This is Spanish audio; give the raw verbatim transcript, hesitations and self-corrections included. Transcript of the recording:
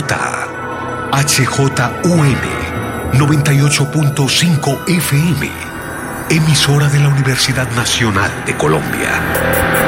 Bogotá. H J U N noventa y ocho punto cinco F M, emisora de la Universidad Nacional de Colombia.